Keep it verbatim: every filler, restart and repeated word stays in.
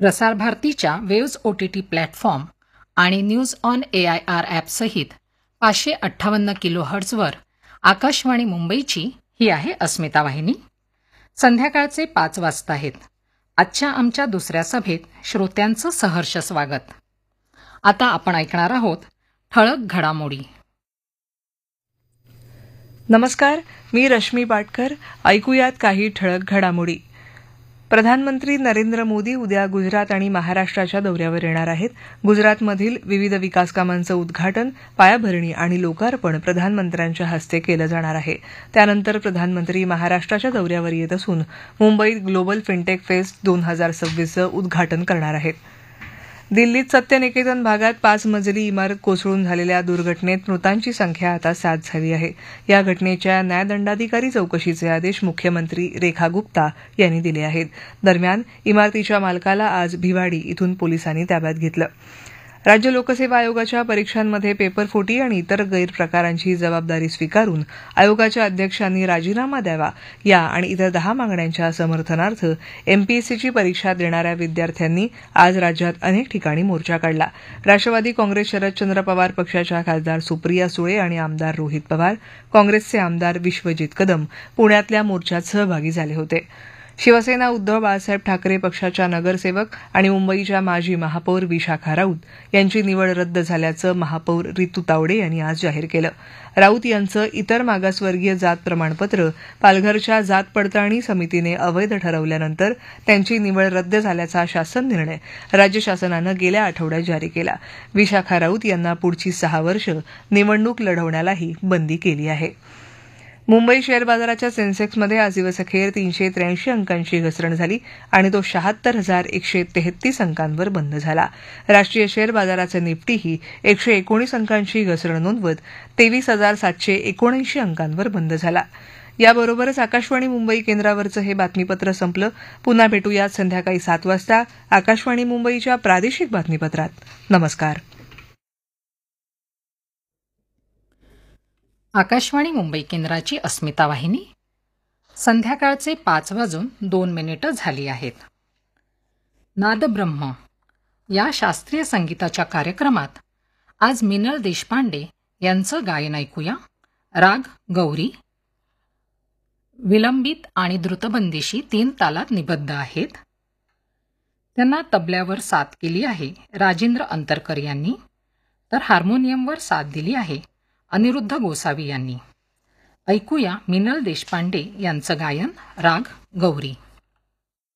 प्रसारभारतीच्या waves O T T platform आणि news on A I R ॲपसहित पाचशे अठ्ठावन्न kilo हर्ट्झवर Akashvani मुंबईची ही आहे अस्मिता वाहिनी. संध्याकाळचे पाच वाजता आहेत. आजच्या आमच्या दुसऱ्या सभेत श्रोत्यांचं सहर्ष स्वागत. आता आपण ऐकणार आहोत ठळक घडामोडी. नमस्कार, मी रश्मी पाटकर. ऐकूयात काही ठळक घडामोडी. प्रधानमंत्री नरेंद्र मोदी उद्या गुजरात आणि महाराष्ट्राच्या दौऱ्यावर येणार आहेत. गुजरातमधील विविध विकासकामांचं उद्घाटन, पायाभरणी आणि लोकार्पण प्रधानमंत्र्यांच्या हस्ते केलं जाणार आहे. त्यानंतर प्रधानमंत्री महाराष्ट्राच्या दौऱ्यावर येत असून मुंबईत ग्लोबल फिनटेक फेस्ट दोन हजार सव्वीसचं उद्घाटन करणार आहेत. दिल्लीत सत्यनिकेतन भागात पाच मजली इमारत कोसळून झालेल्या दुर्घटनेत मृतांची संख्या आता सात झाली आहे. या घटनेच्या न्यायदंडाधिकारी चौकशीचे आदेश मुख्यमंत्री रेखा गुप्ता यांनी दिले आहेत. दरम्यान इमारतीच्या मालकाला आज भिवाडी इथून पोलिसांनी ताब्यात घेतलं. राज्य लोकसेवा आयोगाच्या परीक्षांमध्ये पेपरफुटी आणि इतर गैरप्रकारांची जबाबदारी स्वीकारून आयोगाच्या अध्यक्षांनी राजीनामा द्यावा या आणि इतर दहा मागण्यांच्या समर्थनार्थ एमपीएससीची परीक्षा देणाऱ्या विद्यार्थ्यांनी आज राज्यात अनेक ठिकाणी मोर्चा काढला. राष्ट्रवादी काँग्रेस शरदचंद्र पवार पक्षाच्या खासदार सुप्रिया सुळे आणि आमदार रोहित पवार, काँग्रेसचे आमदार विश्वजित कदम पुण्यातल्या मोर्चात सहभागी झाले होते. शिवसेना उद्धव बाळासाहेब ठाकरे पक्षाच्या नगरसेवक आणि मुंबईच्या माजी महापौर विशाखा राऊत यांची निवड रद्द झाल्याचं महापौर रितू तावडे यांनी आज जाहीर केलं. राऊत यांचं इतर मागासवर्गीय जात प्रमाणपत्र पालघरच्या जात पडताळणी समितीने अवैध ठरवल्यानंतर त्यांची निवड रद्द झाल्याचा शासन निर्णय राज्य शासनानं गेल्या आठवड्यात जारी केला. विशाखा राऊत यांना पुढची सहा वर्ष निवडणूक लढवण्यालाही बंदी केली आहे. मुंबई शेअर बाजाराच्या सेन्सेक्समध्ये आज दिवसअखेर तीनशे त्र्याऐंशी अंकांची घसरण झाली आणि तो शहात्तर हजार एकशे तेहतीस अंकांवर बंद झाला. राष्ट्रीय शेअर बाजाराचं निफ्टीही एकशे एकोणीस अंकांची घसरण नोंदवत तेवीस हजार सातशे एकोणऐंशी अंकांवर बंद झाला. याबरोबरच आकाशवाणी मुंबई केंद्रावरचं हे बातमीपत्र संपलं. पुन्हा भेटूयात संध्याकाळी सात वाजता आकाशवाणी मुंबईच्या प्रादेशिक बातमीपत्रात. नमस्कार. आकाशवाणी मुंबई केंद्राची अस्मिता वाहिनी. संध्याकाळचे पाच वाजून दोन मिनिटं झाली आहेत. नादब्रह्म या शास्त्रीय संगीताच्या कार्यक्रमात आज मिनल देशपांडे यांचं गायन ऐकूया. राग गौरी विलंबित आणि द्रुतबंदीशी तीन तालात निबद्ध आहेत. त्यांना तबल्यावर साथ केली आहे राजेंद्र अंतरकर यांनी, तर हार्मोनियमवर साथ दिली आहे अनिरुद्ध गोसावी यांनी. ऐकूया मिनल देशपांडे यांचं गायन राग गौरी.